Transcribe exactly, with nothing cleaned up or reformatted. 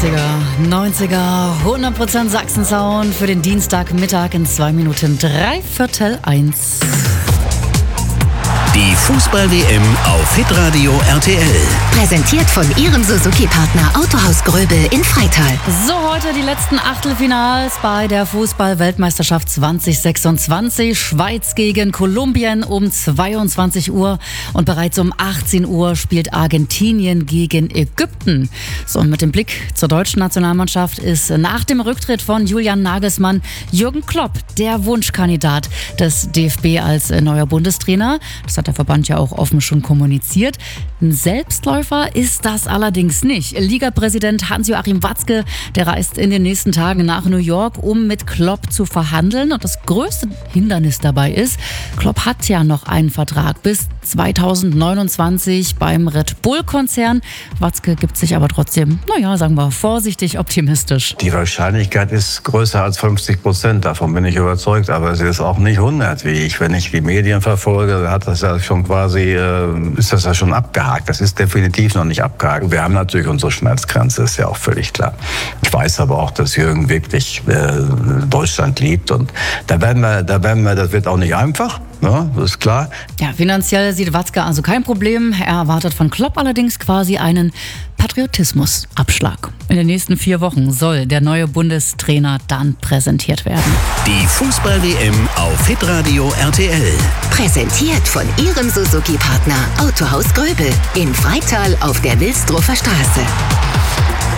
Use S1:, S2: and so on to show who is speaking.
S1: achtziger, neunziger, hundert Prozent Sachsen-Sound für den Dienstagmittag in zwei Minuten drei Viertel eins.
S2: Die Fußball-W M auf Hitradio R T L.
S3: Präsentiert von Ihrem Suzuki-Partner Autohaus Gröbel in Freital.
S1: So, heute die letzten Achtelfinals bei der Fußball-Weltmeisterschaft zwanzig sechsundzwanzig. Schweiz gegen Kolumbien um zweiundzwanzig Uhr und bereits um achtzehn Uhr spielt Argentinien gegen Ägypten. So, und mit dem Blick zur deutschen Nationalmannschaft ist nach dem Rücktritt von Julian Nagelsmann Jürgen Klopp der Wunschkandidat des D F B als neuer Bundestrainer. Das hat der Verband ja auch offen schon kommuniziert. Ein Selbstläufer ist das allerdings nicht. Ligapräsident Hans-Joachim Watzke, der reist in den nächsten Tagen nach New York, um mit Klopp zu verhandeln. Und das größte Hindernis dabei ist, Klopp hat ja noch einen Vertrag bis zweitausendneunundzwanzig beim Red Bull-Konzern. Watzke gibt sich aber trotzdem, naja, sagen wir, vorsichtig optimistisch.
S4: Die Wahrscheinlichkeit ist größer als fünfzig Prozent, davon bin ich überzeugt. Aber sie ist auch nicht hundert, wie ich. Wenn ich die Medien verfolge, hat das ja schon quasi, äh, ist das ja schon abgehakt. Das ist definitiv noch nicht abgehakt. Wir haben natürlich unsere Schmerzgrenze, ist ja auch völlig klar. Ich weiß aber auch, dass Jürgen wirklich äh, Deutschland liebt. Und da werden wir, da werden wir, das wird auch nicht einfach. Ja, das ist klar.
S1: Ja, finanziell sieht Watzke also kein Problem. Er erwartet von Klopp allerdings quasi einen Patriotismusabschlag. In den nächsten vier Wochen soll der neue Bundestrainer dann präsentiert werden.
S2: Die Fußball-W M auf Hitradio R T L.
S3: Präsentiert von Ihrem Suzuki-Partner Autohaus Gröbel in Freital auf der Wilsdruffer Straße.